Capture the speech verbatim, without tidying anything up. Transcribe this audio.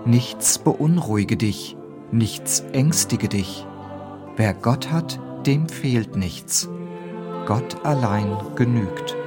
Nichts beunruhige dich, nichts ängstige dich. Wer Gott hat, dem fehlt nichts. Gott allein genügt.